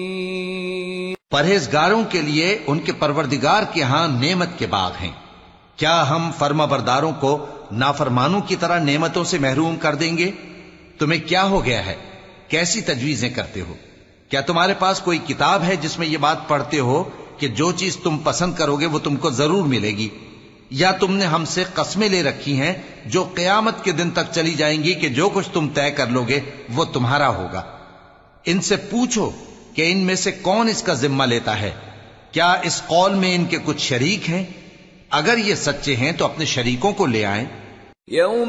परहेजगारों के लिए उनके परवरदिगार के यहां नेमत के बाग हैं। क्या हम फर्माबरदारों को नाफरमानों की तरह नेमतों से महरूम कर देंगे? तुम्हें क्या हो गया है? कैसी तजवीजें करते हो? क्या तुम्हारे पास कोई किताब है जिसमें यह बात पढ़ते हो कि जो चीज तुम पसंद करोगे वो तुमको जरूर मिलेगी? या तुमने हमसे कस्में ले रखी हैं जो क़यामत के दिन तक चली जाएंगी कि जो कुछ तुम तय कर लोगे वो तुम्हारा होगा? इनसे पूछो कि इनमें से कौन इसका जिम्मा लेता है। क्या इस कौल में इनके कुछ शरीक हैं? अगर ये सच्चे हैं तो अपने शरीकों को ले आएं।